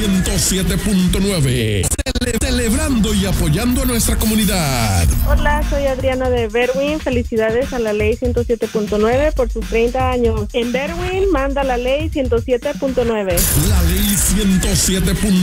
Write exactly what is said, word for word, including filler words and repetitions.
ciento siete punto nueve. Cele- celebrando y apoyando a nuestra comunidad. Hola, soy Adriana de Berwyn. Felicidades a la ley ciento siete punto nueve por sus treinta años. En Berwyn manda la ley ciento siete punto nueve. La ley ciento siete punto nueve.